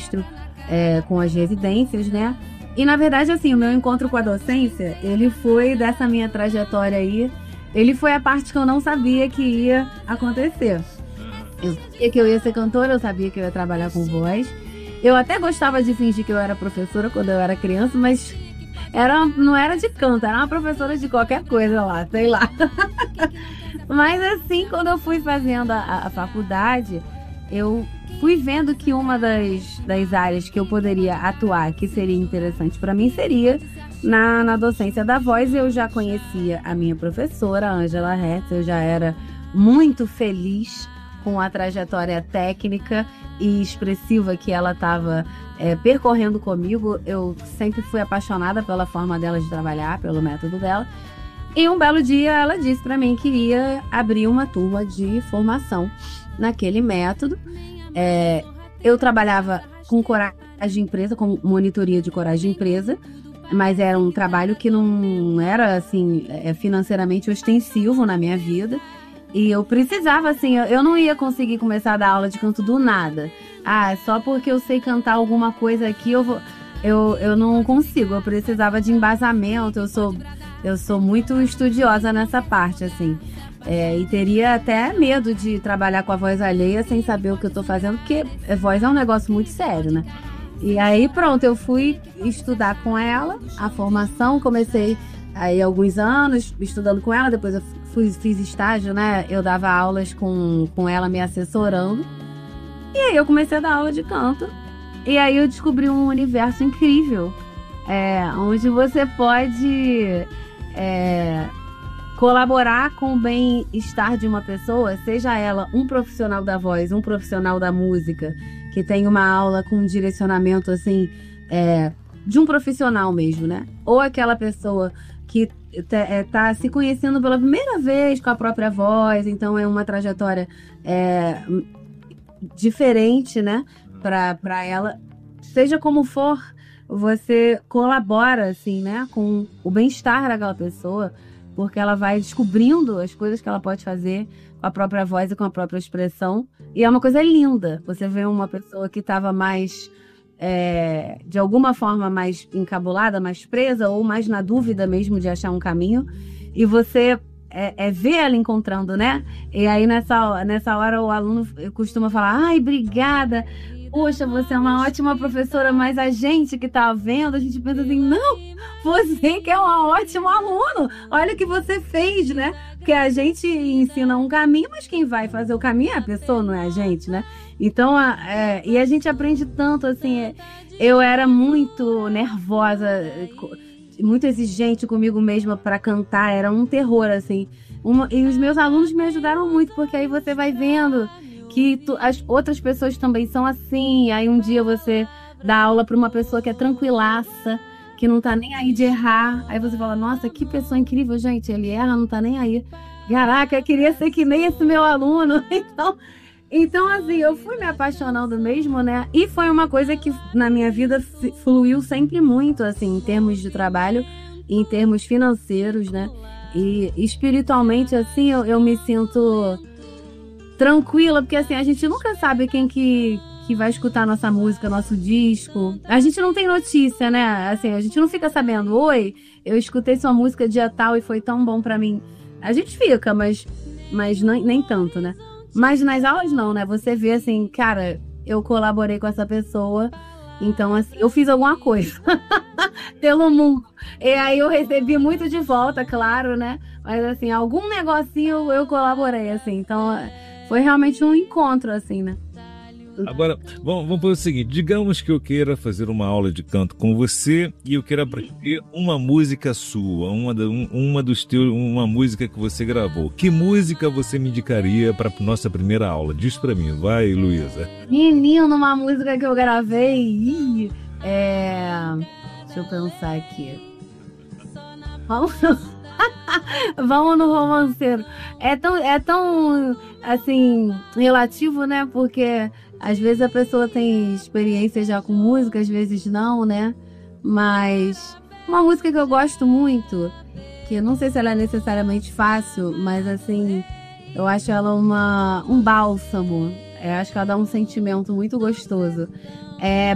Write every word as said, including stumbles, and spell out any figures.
registro é, com as residências, né? E, na verdade, assim, o meu encontro com a docência, ele foi dessa minha trajetória aí, ele foi a parte que eu não sabia que ia acontecer. Eu sabia que eu ia ser cantora, eu sabia que eu ia trabalhar com voz. Eu até gostava de fingir que eu era professora quando eu era criança, mas era, não era de canto, era uma professora de qualquer coisa lá, sei lá. Mas assim, quando eu fui fazendo a, a faculdade, eu fui vendo que uma das, das áreas que eu poderia atuar, que seria interessante para mim, seria na, na docência da voz. Eu já conhecia a minha professora, a Ângela Hertz, eu já era muito feliz com a trajetória técnica e expressiva que ela estava é, percorrendo comigo. Eu sempre fui apaixonada pela forma dela de trabalhar, pelo método dela. E um belo dia ela disse para mim que ia abrir uma turma de formação naquele método. É, eu trabalhava com coragem de empresa, com monitoria de coragem de empresa, mas era um trabalho que não era assim financeiramente ostensivo na minha vida. E eu precisava, assim, eu não ia conseguir começar a dar aula de canto do nada. Ah, só porque eu sei cantar alguma coisa aqui, eu, vou, eu, eu não consigo. Eu precisava de embasamento, eu sou, eu sou muito estudiosa nessa parte, assim. É, e teria até medo de trabalhar com a voz alheia sem saber o que eu tô fazendo, porque a voz é um negócio muito sério, né? E aí, pronto, eu fui estudar com ela, a formação, comecei aí alguns anos estudando com ela, depois eu fui, fiz estágio, né? Eu dava aulas com, com ela me assessorando. E aí eu comecei a dar aula de canto. E aí eu descobri um universo incrível, é, onde você pode é, colaborar com o bem-estar de uma pessoa, seja ela um profissional da voz, um profissional da música, que tem uma aula com um direcionamento assim, é, de um profissional mesmo, né? Ou aquela pessoa que está se conhecendo pela primeira vez com a própria voz, então é uma trajetória é, diferente, né, para ela. Seja como for, você colabora, assim, né, com o bem-estar daquela pessoa, porque ela vai descobrindo as coisas que ela pode fazer com a própria voz e com a própria expressão, e é uma coisa linda. Você vê uma pessoa que estava mais... É, de alguma forma mais encabulada, mais presa, ou mais na dúvida mesmo de achar um caminho, e você é, é ver ela encontrando, né? E aí nessa, nessa hora o aluno costuma falar: ai, obrigada, poxa, você é uma ótima professora, mas a gente que tá vendo, a gente pensa assim: não, você que é um ótimo aluno, olha o que você fez, né? Porque a gente ensina um caminho, mas quem vai fazer o caminho é a pessoa, não é a gente, né? Então, a, é, e a gente aprende tanto, assim, é, eu era muito nervosa, muito exigente comigo mesma para cantar, era um terror, assim. Uma, e os meus alunos me ajudaram muito, porque aí você vai vendo que tu, as outras pessoas também são assim. Aí um dia você dá aula para uma pessoa que é tranquilaça, que não tá nem aí de errar. Aí você fala: nossa, que pessoa incrível, gente, ele erra, não tá nem aí. Caraca, eu queria ser que nem esse meu aluno. Então... Então, assim, eu fui me apaixonando mesmo, né? E foi uma coisa que na minha vida fluiu sempre muito, assim, em termos de trabalho, em termos financeiros, né? E espiritualmente, assim, eu, eu me sinto tranquila, porque, assim, a gente nunca sabe quem que, que vai escutar nossa música, nosso disco. A gente não tem notícia, né? Assim, a gente não fica sabendo: oi, eu escutei sua música dia tal e foi tão bom pra mim. A gente fica, mas, mas nem, nem tanto, né? Mas nas aulas não, né? Você vê assim: cara, eu colaborei com essa pessoa, então assim, eu fiz alguma coisa pelo mundo. E aí eu recebi muito de volta, claro, né? Mas assim, algum negocinho eu, eu colaborei, assim. Então foi realmente um encontro, assim, né? Agora, vamos, vamos fazer o seguinte: digamos que eu queira fazer uma aula de canto com você e eu queira aprender uma música sua, uma, da, um, uma dos teus, uma música que você gravou. Que música você me indicaria para nossa primeira aula? Diz para mim, vai, Luísa. Menino, uma música que eu gravei, ih, é... deixa eu pensar aqui. Vamos Vamos no romanceiro. É tão, é tão, assim, relativo, né? Porque às vezes a pessoa tem experiência já com música, às vezes não, né? Mas uma música que eu gosto muito, que eu não sei se ela é necessariamente fácil, mas assim, eu acho ela uma, um bálsamo. Eu acho que ela dá um sentimento muito gostoso. É